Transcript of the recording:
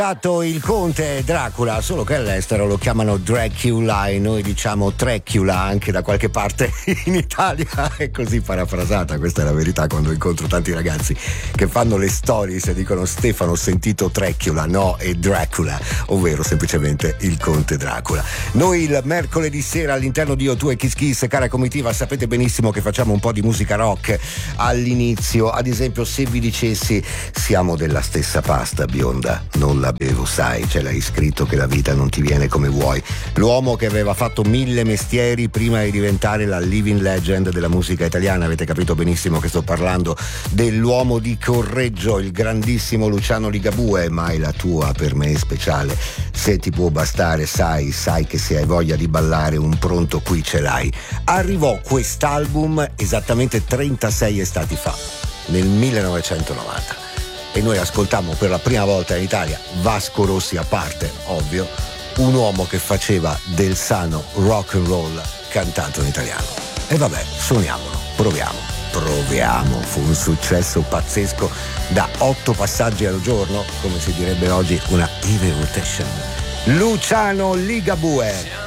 Il conte Dracula, solo che all'estero lo chiamano Dracula e noi diciamo Dracula anche da qualche parte in Italia, è così parafrasata, questa è la verità. Quando incontro tanti ragazzi che fanno le stories e dicono Stefano ho sentito Dracula, no, è Dracula, ovvero semplicemente il conte Dracula. Noi il mercoledì sera all'interno di O2 e Kiss Kiss, cara comitiva, sapete benissimo che facciamo un po' di musica rock all'inizio. Ad esempio, se vi dicessi siamo della stessa pasta bionda, non la bevo, sai, ce l'hai scritto che la vita non ti viene come vuoi. L'uomo che aveva fatto 1000 mestieri prima di diventare la living legend della musica italiana. Avete capito benissimo che sto parlando dell'uomo di Correggio, il grandissimo Luciano Ligabue. Mai la tua per me è speciale, se ti può bastare, sai che se hai voglia di ballare un pronto qui ce l'hai. Arrivò quest'album esattamente 36 estati fa, nel 1990. E noi ascoltammo per la prima volta in Italia, Vasco Rossi a parte, ovvio, un uomo che faceva del sano rock and roll cantato in italiano. E vabbè, suoniamolo, proviamo. Fu un successo pazzesco da 8 passaggi al giorno, come si direbbe oggi una heavy rotation. Luciano Ligabue.